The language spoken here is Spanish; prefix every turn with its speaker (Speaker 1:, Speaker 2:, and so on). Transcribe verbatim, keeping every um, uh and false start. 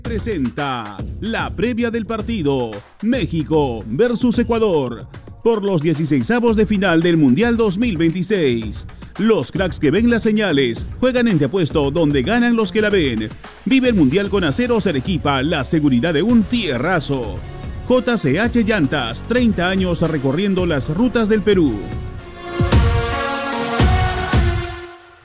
Speaker 1: Presenta la previa del partido México versus Ecuador por los dieciseisavos de final del Mundial dos mil veintiséis. Los cracks que ven las señales juegan en Te Apuesto, donde ganan los que la ven. Vive el Mundial con Aceros Arequipa, la seguridad de un fierrazo. J C H Llantas, treinta años recorriendo las rutas del Perú.